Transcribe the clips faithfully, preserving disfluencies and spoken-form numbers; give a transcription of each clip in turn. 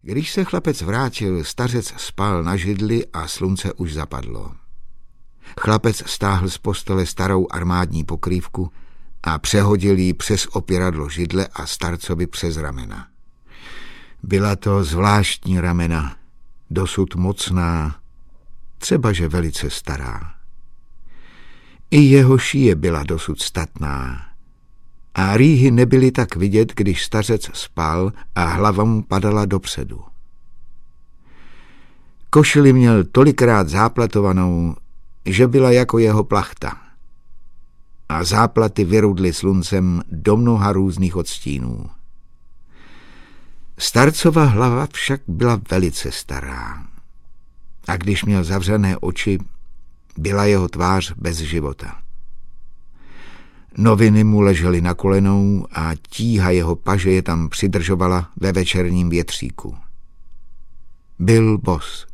Když se chlapec vrátil, stařec spal na židli a slunce už zapadlo. Chlapec stáhl z postele starou armádní pokrývku a přehodil ji přes opěradlo židle a starcovi přes ramena. Byla to zvláštní ramena, dosud mocná, třebaže velice stará. I jeho šíje byla dosud statná a rýhy nebyly tak vidět, když stařec spal a hlava mu padala dopředu. Košili měl tolikrát záplatovanou, že byla jako jeho plachta a záplaty vyrudly sluncem do mnoha různých odstínů. Starcova hlava však byla velice stará a když měl zavřené oči, byla jeho tvář bez života. Noviny mu ležely na kolenou a tíha jeho paže je tam přidržovala ve večerním větříku. Byl bos.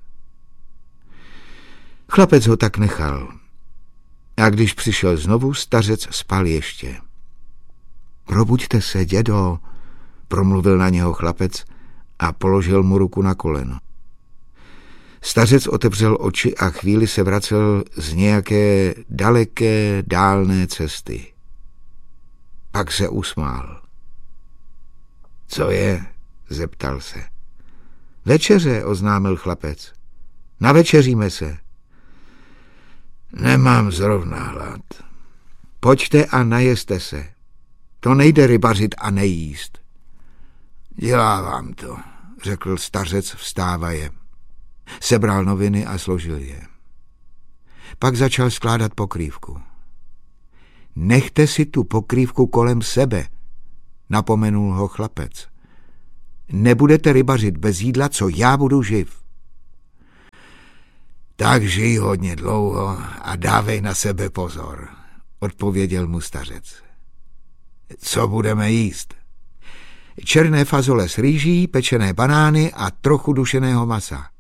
Chlapec ho tak nechal a když přišel znovu, stařec spal ještě. Probuďte se, dědo, promluvil na něho chlapec a položil mu ruku na koleno. Stařec otevřel oči a chvíli se vracel z nějaké daleké, dálné cesty. Pak se usmál. Co je? Zeptal se. Večeře, oznámil chlapec. Navečeříme se. Nemám zrovna hlad. Pojďte a najeste se. To nejde rybařit a nejíst. Dělá vám to, řekl stařec vstávaje. Sebral noviny a složil je. Pak začal skládat pokrývku. Nechte si tu pokrývku kolem sebe, napomenul ho chlapec. Nebudete rybařit bez jídla, co já budu živ. Tak žij hodně dlouho a dávej na sebe pozor, odpověděl mu stařec. Co budeme jíst? Černé fazole s rýží, pečené banány a trochu dušeného masa.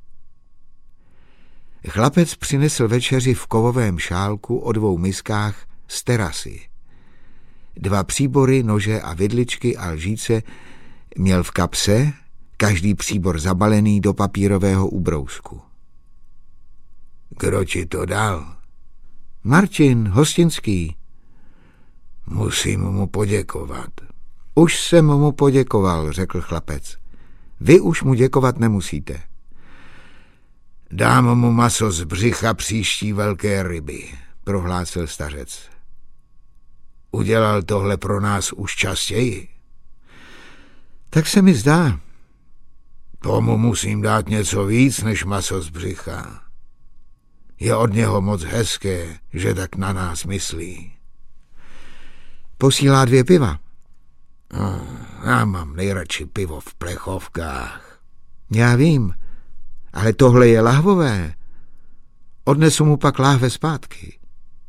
Chlapec přinesl večeři v kovovém šálku o dvou miskách z terasy. Dva příbory, nože a vidličky a lžíce měl v kapse, každý příbor zabalený do papírového ubrousku. Kdo ti to dal? Martin, hostinský. Musím mu poděkovat. Už jsem mu poděkoval, řekl chlapec. Vy už mu děkovat nemusíte. Dám mu maso z břicha příští velké ryby, prohlásil stařec. Udělal tohle pro nás už častěji. Tak se mi zdá. Tomu musím dát něco víc než maso z břicha. Je od něho moc hezké, že tak na nás myslí. Posílá dvě piva. No, já mám nejradši pivo v plechovkách. Já vím, ale tohle je lahvové. Odnesu mu pak láhve zpátky.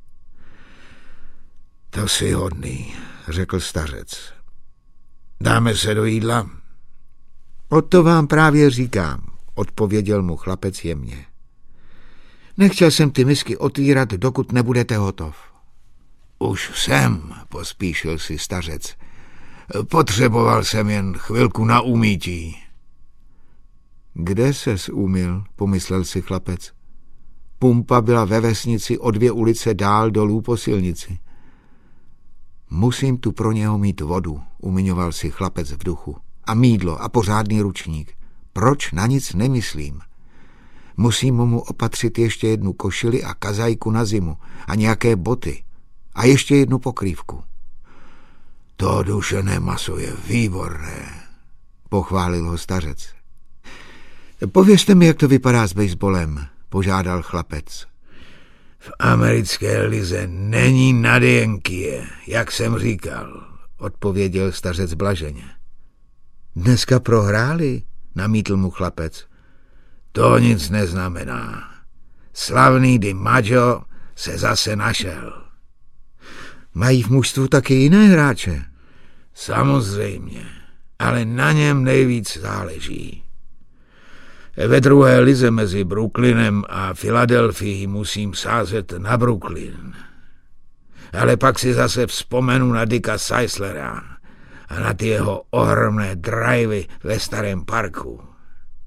To jsi hodný, řekl stařec. Dáme se do jídla? O to vám právě říkám, odpověděl mu chlapec jemně. Nechtěl jsem ty misky otvírat, dokud nebudete hotov. Už jsem, pospíšil si stařec. Potřeboval jsem jen chvilku na umýtí. Kde ses umyl, pomyslel si chlapec. Pumpa byla ve vesnici o dvě ulice dál dolů po silnici. Musím tu pro něho mít vodu, umiňoval si chlapec v duchu. A mýdlo a pořádný ručník. Proč na nic nemyslím? Musím mu opatřit ještě jednu košili a kazajku na zimu a nějaké boty a ještě jednu pokrývku. To dušené maso je výborné, pochválil ho stařec. Povězte mi, jak to vypadá s baseballem, požádal chlapec. V americké lize není nadjenky, jak jsem říkal, odpověděl stařec blaženě. Dneska prohráli, namítl mu chlapec. To nic neznamená. Slavný DiMaggio se zase našel. Mají v mužstvu taky jiné hráče? Samozřejmě, ale na něm nejvíc záleží. Ve druhé lize mezi Brooklynem a Filadelfií musím sázet na Brooklyn. Ale pak si zase vzpomenu na Dicka Seislera a na ty jeho ohromné drivey ve starém parku.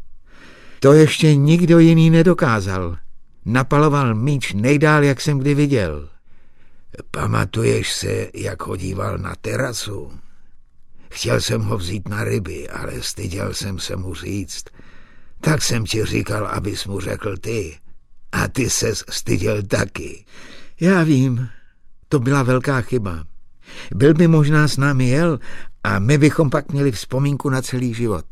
To ještě nikdo jiný nedokázal. Napaloval míč nejdál, jak jsem kdy viděl. Pamatuješ se, jak chodíval na terasu? Chtěl jsem ho vzít na ryby, ale styděl jsem se mu říct. Tak jsem ti říkal, abys mu řekl ty. A ty ses styděl taky. Já vím, to byla velká chyba. Byl by možná s námi jel a my bychom pak měli vzpomínku na celý život.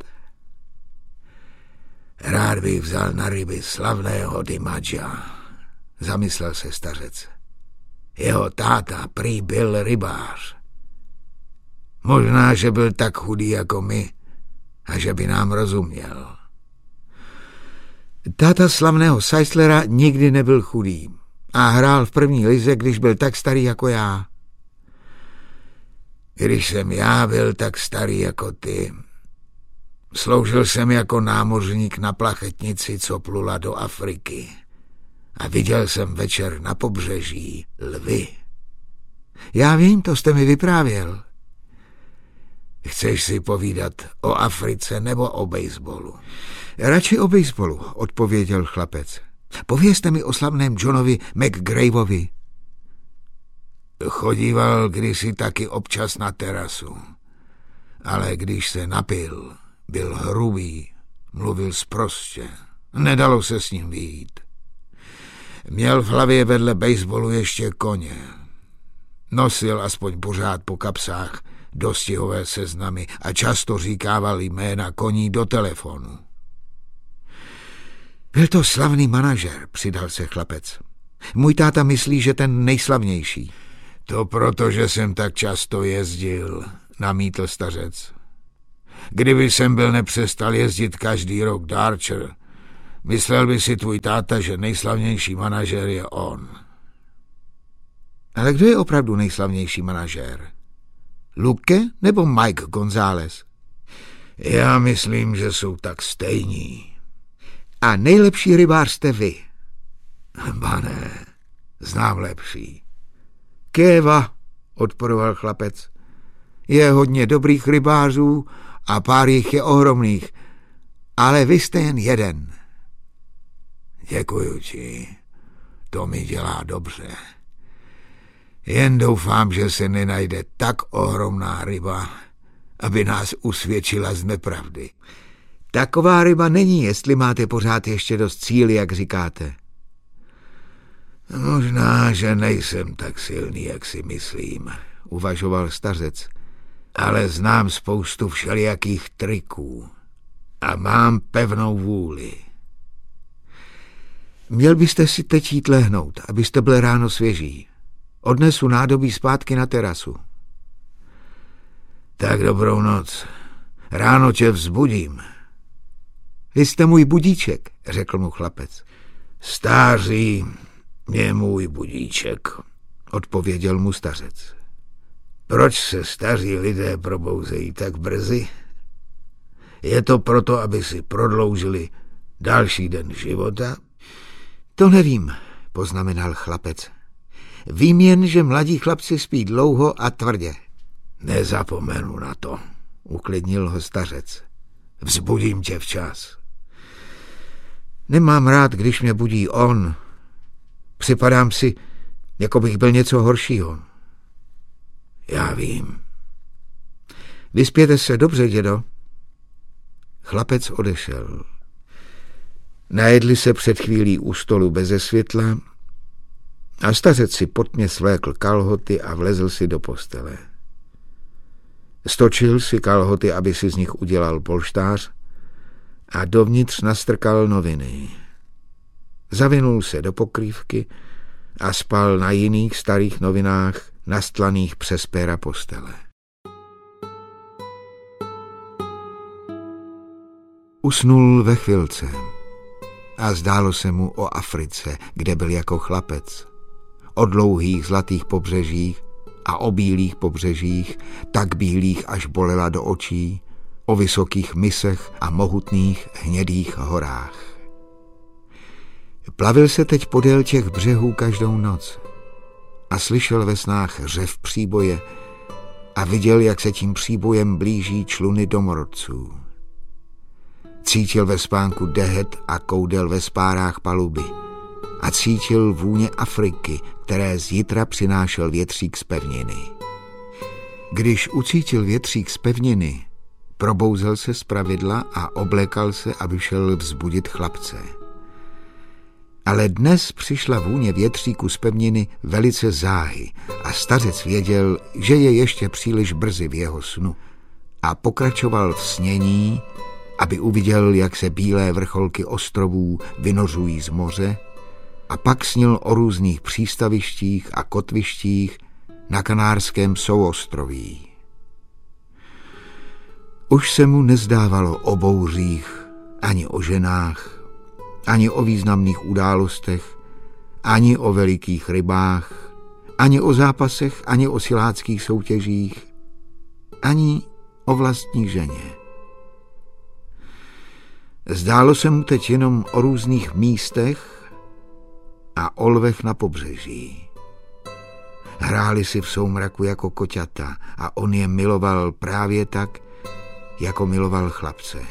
Rád bych vzal na ryby slavného Dimadža, zamyslel se stařec. Jeho táta prý byl rybář. Možná, že byl tak chudý jako my a že by nám rozuměl. Táta slavného Seislera nikdy nebyl chudý a hrál v první lize, když byl tak starý jako já. Když jsem já byl tak starý jako ty, sloužil jsem jako námořník na plachetnici, co plula do Afriky a viděl jsem večer na pobřeží lvy. Já vím, to jste mi vyprávěl. Chceš si povídat o Africe nebo o bejsbolu? Radši o bejsbolu, odpověděl chlapec. Povězte mi o slavném Johnovi McGraveovi. Chodíval kdysi taky občas na terasu, ale když se napil, byl hrubý, mluvil sprostě, nedalo se s ním vyjít. Měl v hlavě vedle bejsbolu ještě koně. Nosil aspoň pořád po kapsách dostihové seznamy a často říkával jména koní do telefonu. Byl to slavný manažer, přidal se chlapec. Můj táta myslí, že ten nejslavnější. To proto, že jsem tak často jezdil, namítl stařec. Kdyby jsem byl nepřestal jezdit každý rok do Archer, myslel by si tvůj táta, že nejslavnější manažer je on. Ale kdo je opravdu nejslavnější manažer? Luque nebo Mike González? Já myslím, že jsou tak stejní. A nejlepší rybář jste vy. Ba ne, znám lepší. Kéva, odporoval chlapec. Je hodně dobrých rybářů a pár jich je ohromných, ale vy jste jen jeden. Děkuju ti, to mi dělá dobře. Jen doufám, že se nenajde tak ohromná ryba, aby nás usvědčila z nepravdy. Taková ryba není, jestli máte pořád ještě dost síly, jak říkáte. Možná, že nejsem tak silný, jak si myslím, uvažoval stařec, ale znám spoustu všelijakých triků a mám pevnou vůli. Měl byste si teď jít lehnout, abyste byl ráno svěží. Odnesu nádobí zpátky na terasu. Tak dobrou noc. Ráno tě vzbudím. Vy jste můj budíček, řekl mu chlapec. Stáří je můj budíček, odpověděl mu stařec. Proč se staří lidé probouzejí tak brzy? Je to proto, aby si prodloužili další den života? To nevím, poznamenal chlapec. Vím jen, že mladí chlapci spí dlouho a tvrdě. Nezapomenu na to, uklidnil ho stařec. Vzbudím tě včas. Nemám rád, když mě budí on. Připadám si, jako bych byl něco horšího. Já vím. Vyspěte se dobře, dědo. Chlapec odešel. Najedli se před chvílí u stolu beze světla a stařec si potmě svlékl kalhoty a vlezl si do postele. Stočil si kalhoty, aby si z nich udělal polštář a dovnitř nastrkal noviny. Zavinul se do pokrývky a spal na jiných starých novinách nastlaných přes péra postele. Usnul ve chvilce a zdálo se mu o Africe, kde byl jako chlapec. O dlouhých zlatých pobřežích a o bílých pobřežích, tak bílých, až bolela do očí, o vysokých mysech a mohutných hnědých horách. Plavil se teď podél těch břehů každou noc a slyšel ve snách řev příboje a viděl, jak se tím příbojem blíží čluny domorodců. Cítil ve spánku dehet a koudel ve spárách paluby. A cítil vůně Afriky, které z jitra přinášel větřík z pevniny. Když ucítil větřík z pevniny, probouzel se zpravidla a oblékal se, aby šel vzbudit chlapce. Ale dnes přišla vůně větříku z pevniny velice záhy a stařec věděl, že je ještě příliš brzy v jeho snu a pokračoval v snění, aby uviděl, jak se bílé vrcholky ostrovů vynořují z moře, a pak snil o různých přístavištích a kotvištích na Kanárském souostroví. Už se mu nezdávalo o bouřích, ani o ženách, ani o významných událostech, ani o velikých rybách, ani o zápasech, ani o siláckých soutěžích, ani o vlastní ženě. Zdálo se mu teď jenom o různých místech a o lvech na pobřeží. Hráli si v soumraku jako koťata a on je miloval právě tak, jako miloval chlapce.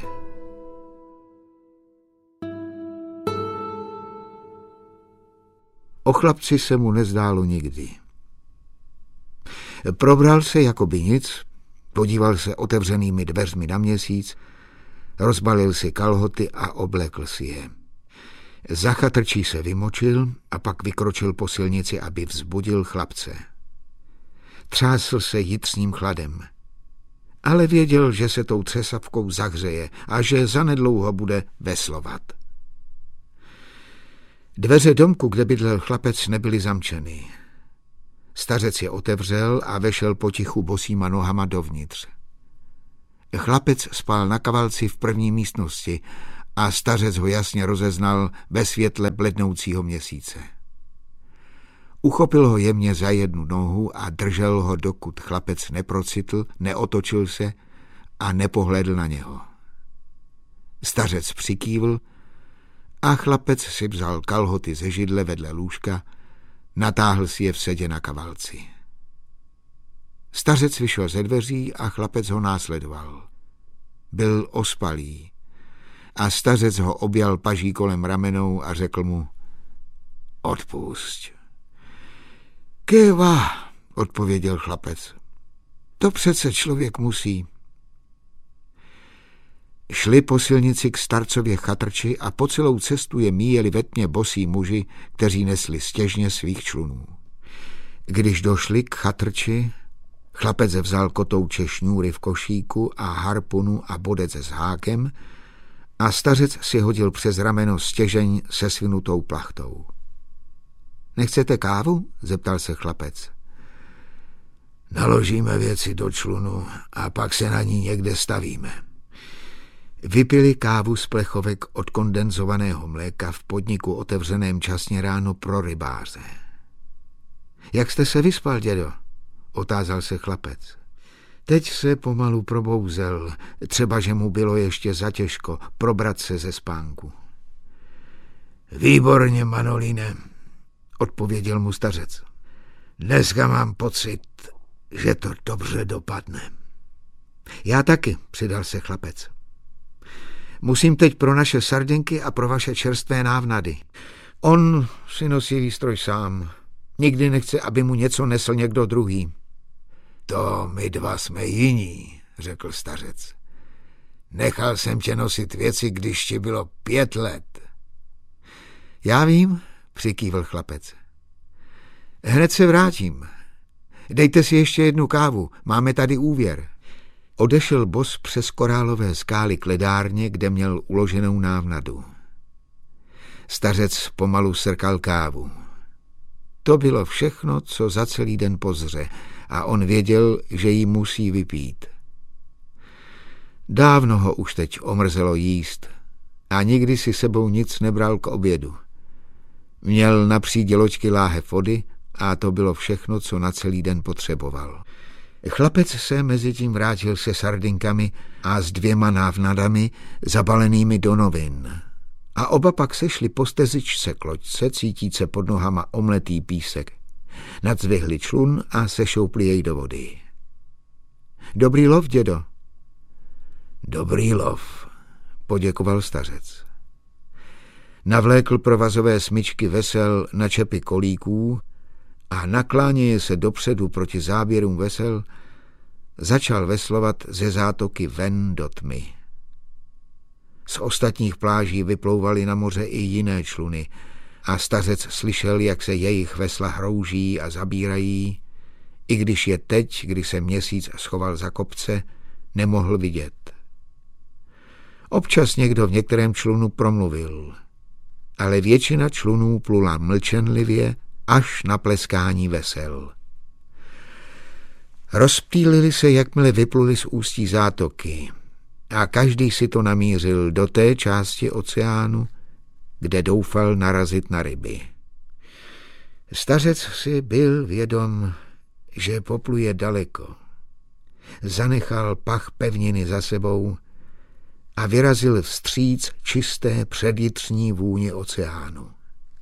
O chlapci se mu nezdálo nikdy. Probral se jako by nic, podíval se otevřenými dveřmi na měsíc, rozbalil si kalhoty a oblekl si je. Za chatrčí se vymočil a pak vykročil po silnici, aby vzbudil chlapce. Třásl se jitřním chladem, ale věděl, že se tou třesavkou zahřeje a že zanedlouho bude veslovat. Dveře domku, kde bydlel chlapec, nebyly zamčeny. Stařec je otevřel a vešel potichu bosýma nohama dovnitř. Chlapec spal na kavalci v první místnosti a stařec ho jasně rozeznal ve světle blednoucího měsíce. Uchopil ho jemně za jednu nohu a držel ho, dokud chlapec neprocitl, neotočil se a nepohlédl na něho. Stařec přikývl a chlapec si vzal kalhoty ze židle vedle lůžka, natáhl si je v sedě na kavalci. Stařec vyšel ze dveří a chlapec ho následoval. Byl ospalý a stařec ho objal paží kolem ramenou a řekl mu: odpusť. Kéva, odpověděl chlapec. To přece člověk musí. Šli po silnici k starcově chatrči a po celou cestu je míjeli ve tmě bosí muži, kteří nesli stěžně svých člunů. Když došli k chatrči, chlapec vzal kotouče šňůry v košíku a harpunu a bodec s hákem a stařec si hodil přes rameno stěžeň se svinutou plachtou. Nechcete kávu? Zeptal se chlapec. Naložíme věci do člunu a pak se na ní někde stavíme. Vypili kávu z plechovek od kondenzovaného mléka v podniku otevřeném časně ráno pro rybáře. Jak jste se vyspal, dědo? Otázal se chlapec. Teď se pomalu probouzel, třeba že mu bylo ještě zatěžko probrat se ze spánku. Výborně, Manolíne, odpověděl mu stařec. Dneska mám pocit, že to dobře dopadne. Já taky, přidal se chlapec. Musím teď pro naše sardinky a pro vaše čerstvé návnady. On si nosí výstroj sám. Nikdy nechce, aby mu něco nesl někdo druhý. To my dva jsme jiní, řekl stařec. Nechal jsem tě nosit věci, když ti bylo pět let. Já vím, přikývl chlapec. Hned se vrátím. Dejte si ještě jednu kávu, máme tady úvěr. Odešel bos přes korálové skály k ledárně, kde měl uloženou návnadu. Stařec pomalu srkal kávu. To bylo všechno, co za celý den pozře, a on věděl, že ji musí vypít. Dávno ho už teď omrzelo jíst a nikdy si sebou nic nebral k obědu. Měl na přídi loďky láhev vody a to bylo všechno, co na celý den potřeboval. Chlapec se mezitím vrátil se sardinkami a s dvěma návnadami zabalenými do novin. A oba pak sešli po stezičce k loďce, cítíce pod nohama omletý písek. Nadzvihli člun a sešoupli jej do vody. Dobrý lov, dědo. Dobrý lov, poděkoval stařec. Navlékl provazové smyčky vesel na čepy kolíků a nakláněje se dopředu proti záběrům vesel, začal veslovat ze zátoky ven do tmy. Z ostatních pláží vyplouvaly na moře i jiné čluny a stařec slyšel, jak se jejich vesla hrouží a zabírají, i když je teď, kdy se měsíc schoval za kopce, nemohl vidět. Občas někdo v některém člunu promluvil, ale většina člunů plula mlčenlivě až na pleskání vesel. Rozptýlili se, jakmile vypluli z ústí zátoky a každý si to namířil do té části oceánu, kde doufal narazit na ryby. Stařec si byl vědom, že popluje daleko. Zanechal pach pevniny za sebou a vyrazil vstříc čisté předjitřní vůni oceánu.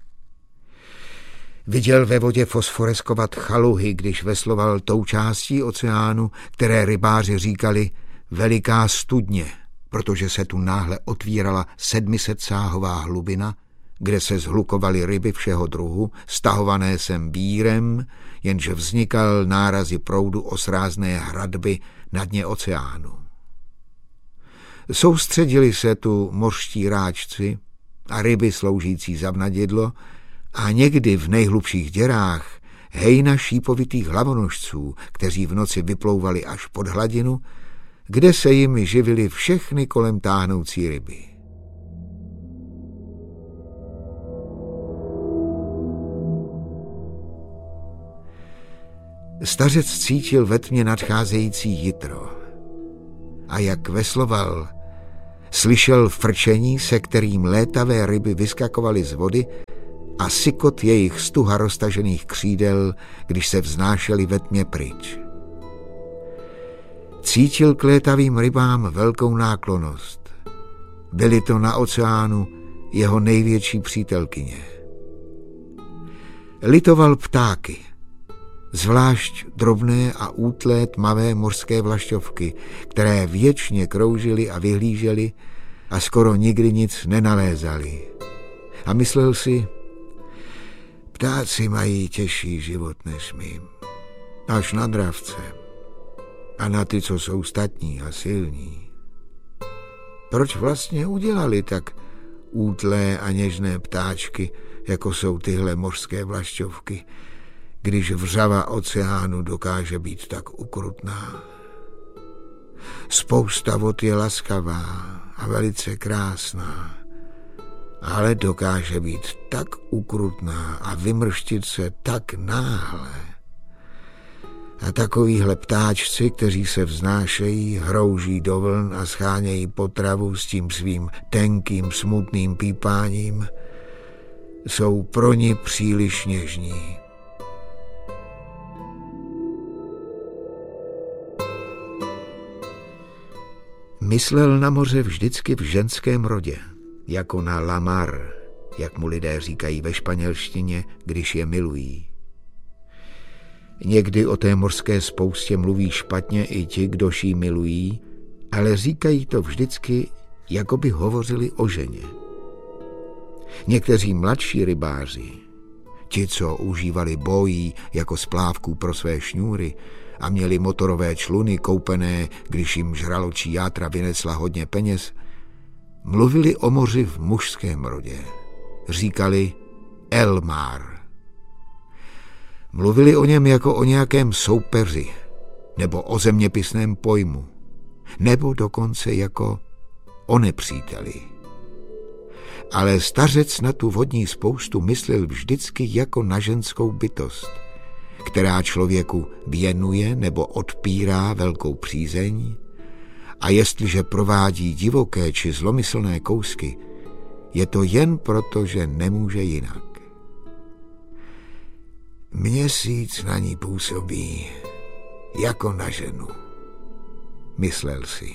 Viděl ve vodě fosforeskovat chaluhy, když vesloval tou částí oceánu, které rybáři říkali Veliká studně, protože se tu náhle otvírala sedmisetsáhová hlubina, kde se zhlukovaly ryby všeho druhu, stahované sem vírem, jenže vznikal nárazy proudu o srázné hradby na dně oceánu. Soustředili se tu mořští ráčci a ryby sloužící za vnadidlo a někdy v nejhlubších děrách hejna šípovitých hlavonožců, kteří v noci vyplouvali až pod hladinu, kde se jimi živily všechny kolem táhnoucí ryby. Stařec cítil ve tmě nadcházející jitro a jak vesloval, slyšel frčení, se kterým létavé ryby vyskakovaly z vody a sykot jejich stuha roztažených křídel, když se vznášely ve tmě pryč. Cítil k létavým rybám velkou náklonnost. Byly to na oceánu jeho největší přítelkyně. Litoval ptáky, zvlášť drobné a útlé tmavé mořské vlašťovky, které věčně kroužily a vyhlížely a skoro nikdy nic nenalézali. A myslel si, ptáci mají těžší život než my, až na dravce a na ty, co jsou statní a silní. Proč vlastně udělali tak útlé a něžné ptáčky, jako jsou tyhle mořské vlašťovky, když vřava oceánu dokáže být tak ukrutná? Spousta vod je laskavá a velice krásná, ale dokáže být tak ukrutná a vymrštit se tak náhle. A takovýhle ptáčci, kteří se vznášejí, hrouží do vln a schánějí potravu s tím svým tenkým, smutným pípáním, jsou pro ni příliš něžní. Myslel na moře vždycky v ženském rodě, jako na la mar, jak mu lidé říkají ve španělštině, když je milují. Někdy o té mořské spoustě mluví špatně i ti, kdož ji milují, ale říkají to vždycky, jako by hovořili o ženě. Někteří mladší rybáři, ti, co užívali bojí jako splávků pro své šňůry a měli motorové čluny koupené, když jim žraločí játra vynesla hodně peněz, mluvili o moři v mužském rodě. Říkali el mar. Mluvili o něm jako o nějakém soupeři, nebo o zeměpisném pojmu, nebo dokonce jako o nepříteli. Ale stařec na tu vodní spoustu myslel vždycky jako na ženskou bytost, která člověku věnuje nebo odpírá velkou přízeň, a jestliže provádí divoké či zlomyslné kousky, je to jen proto, že nemůže jinak. Měsíc na ní působí jako na ženu, myslel si.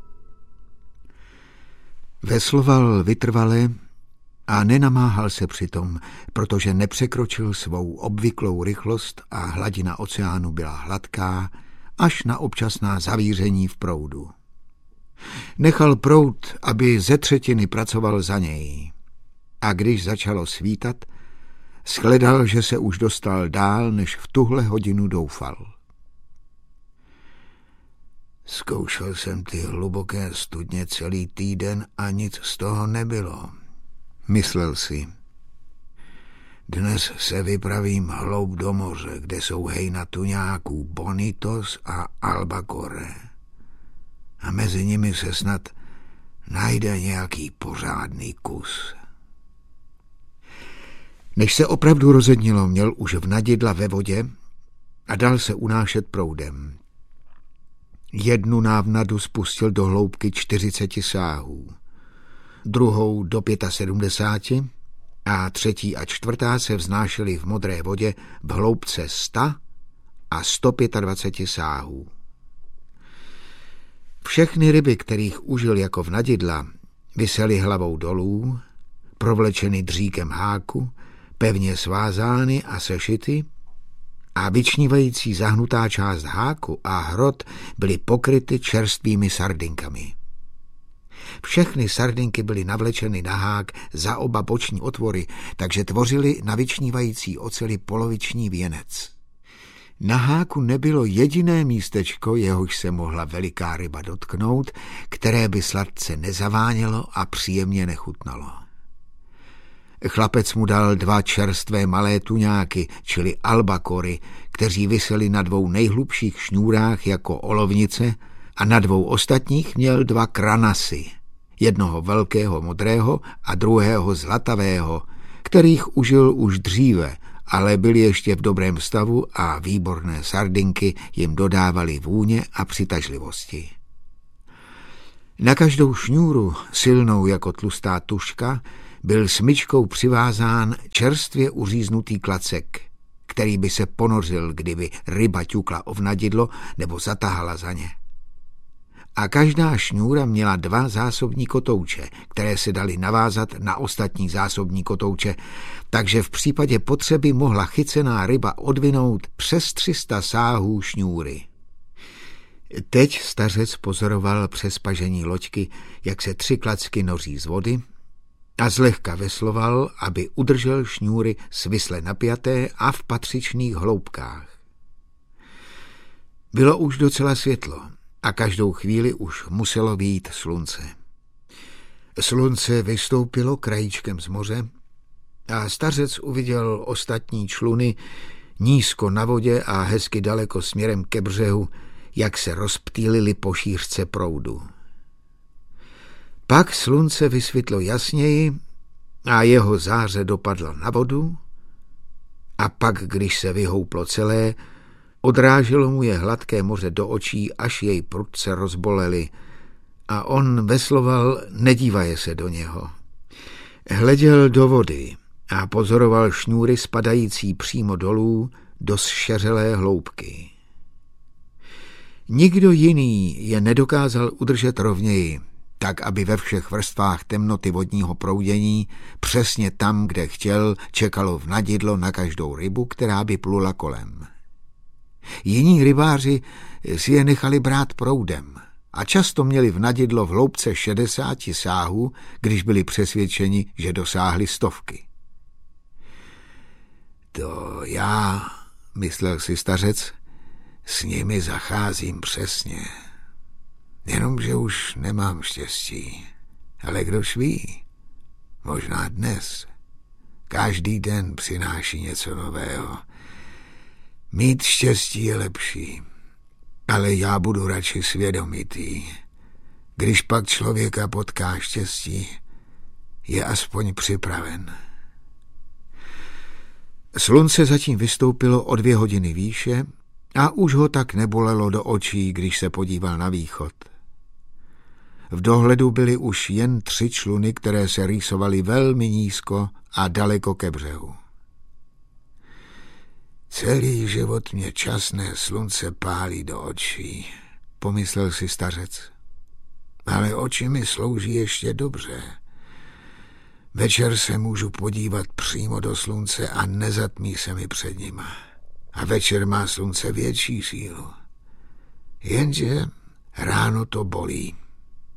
Vesloval vytrvale a nenamáhal se přitom, protože nepřekročil svou obvyklou rychlost a hladina oceánu byla hladká až na občasná zavíření v proudu. Nechal proud, aby ze třetiny pracoval za něj. A když začalo svítat, shledal, že se už dostal dál, než v tuhle hodinu doufal. Zkoušel jsem ty hluboké studně celý týden a nic z toho nebylo, myslel si. Dnes se vypravím hloub do moře, kde jsou hejna tuňáků Bonitos a Albacore. A mezi nimi se snad najde nějaký pořádný kus. Než se opravdu rozednilo, měl už vnadidla ve vodě a dal se unášet proudem. Jednu návnadu spustil do hloubky čtyřiceti sáhů, druhou do sedmdesáti pěti a třetí a čtvrtá se vznášely v modré vodě v hloubce sta a sto dvaceti pěti sáhů. Všechny ryby, kterých užil jako vnadidla, visely hlavou dolů, provlečeny dříkem háku, pevně svázány a sešity, a vyčnívající zahnutá část háku a hrot byly pokryty čerstvými sardinkami. Všechny sardinky byly navlečeny na hák za oba boční otvory, takže tvořily na vyčnívající oceli poloviční věnec. Na háku nebylo jediné místečko, jehož se mohla veliká ryba dotknout, které by sladce nezavánělo a příjemně nechutnalo. Chlapec mu dal dva čerstvé malé tuňáky, čili albakory, kteří viseli na dvou nejhlubších šňůrách jako olovnice a na dvou ostatních měl dva kranasy, jednoho velkého modrého a druhého zlatavého, kterých užil už dříve, ale byli ještě v dobrém stavu a výborné sardinky jim dodávaly vůně a přitažlivosti. Na každou šňůru, silnou jako tlustá tužka, byl smyčkou přivázán čerstvě uříznutý klacek, který by se ponořil, kdyby ryba ťukla o vnadidlo nebo zatahala za ně. A každá šňůra měla dva zásobní kotouče, které se daly navázat na ostatní zásobní kotouče, takže v případě potřeby mohla chycená ryba odvinout přes tři sta sáhů šňůry. Teď stařec pozoroval přes pažení loďky, jak se tři klacky noří z vody, a zlehka vesloval, aby udržel šňůry svisle napjaté a v patřičných hloubkách. Bylo už docela světlo a každou chvíli už muselo vyjít slunce. Slunce vystoupilo krajíčkem z moře a stařec uviděl ostatní čluny nízko na vodě a hezky daleko směrem ke břehu, jak se rozptýlili po šířce proudu. Pak slunce vysvětlo jasněji a jeho záře dopadla na vodu a pak, když se vyhouplo celé, odráželo mu je hladké moře do očí, až jej prudce rozbolely a on vesloval, nedívaje se do něho. Hleděl do vody a pozoroval šňůry spadající přímo dolů do zšeřelé hloubky. Nikdo jiný je nedokázal udržet rovněji, tak aby ve všech vrstvách temnoty vodního proudění přesně tam, kde chtěl, čekalo vnadidlo na každou rybu, která by plula kolem. Jiní rybáři si je nechali brát proudem a často měli vnadidlo v hloubce šedesáti sáhů, když byli přesvědčeni, že dosáhli stovky. To já, myslel si stařec, s nimi zacházím přesně. Jenomže už nemám štěstí. Ale kdož ví, možná dnes. Každý den přináší něco nového. Mít štěstí je lepší, ale já budu radši svědomitý. Když pak člověka potká štěstí, je aspoň připraven. Slunce zatím vystoupilo o dvě hodiny výše a už ho tak nebolelo do očí, když se podíval na východ. V dohledu byly už jen tři čluny, které se rýsovaly velmi nízko a daleko ke břehu. Celý život mě časné slunce pálí do očí, pomyslel si stařec. Ale oči mi slouží ještě dobře. Večer se můžu podívat přímo do slunce a nezatmí se mi před nima. A večer má slunce větší sílu. Jenže ráno to bolí.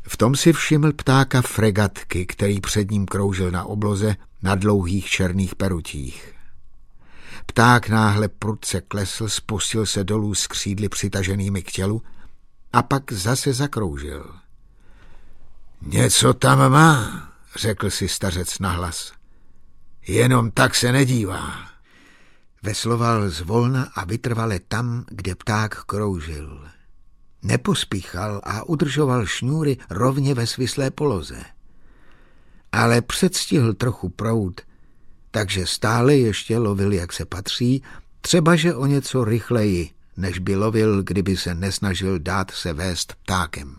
V tom si všiml ptáka fregatky, který před ním kroužil na obloze na dlouhých černých perutích. Pták náhle prudce klesl, spustil se dolů s křídly přitaženými k tělu a pak zase zakroužil. Něco tam má, řekl si stařec nahlas. Jenom tak se nedívá. Vesloval zvolna a vytrvale tam, kde pták kroužil. Nepospíchal a udržoval šňůry rovně ve svislé poloze. Ale předstihl trochu proud, takže stále ještě lovil, jak se patří, třebaže o něco rychleji, než by lovil, kdyby se nesnažil dát se vést ptákem.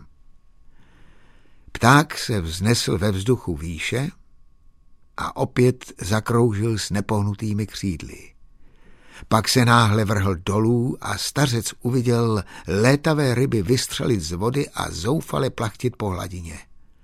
Pták se vznesl ve vzduchu výše a opět zakroužil s nepohnutými křídly. Pak se náhle vrhl dolů a stařec uviděl létavé ryby vystřelit z vody a zoufale plachtit po hladině.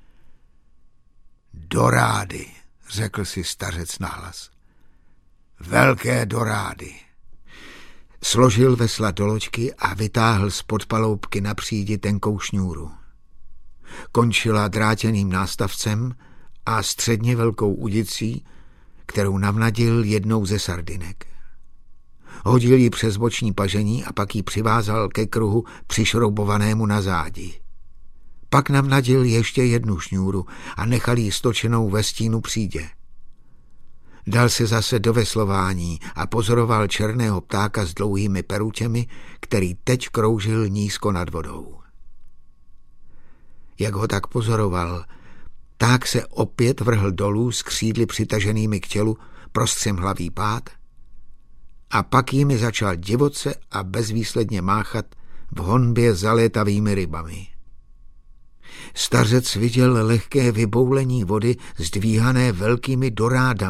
Dorády, řekl si stařec nahlas. Velké dorády. Složil vesla do loďky a vytáhl z podpaloubky na přídi tenkou šňůru. Končila drátěným nástavcem a středně velkou udicí, kterou navnadil jednou ze sardinek. Hodil ji přes boční pažení a pak ji přivázal ke kruhu přišroubovanému na zádi. Pak navnadil ještě jednu šňůru a nechal ji stočenou ve stínu přídě. Dal se zase do veslování a pozoroval černého ptáka s dlouhými perutěmi, který teď kroužil nízko nad vodou. Jak ho tak pozoroval, pták se opět vrhl dolů s křídly přitaženými k tělu prostřemhlavý pád a pak jimi začal divoce a bezvýsledně máchat v honbě za létavými rybami. Stařec viděl lehké vyboulení vody zdvíhané velkými dorádami.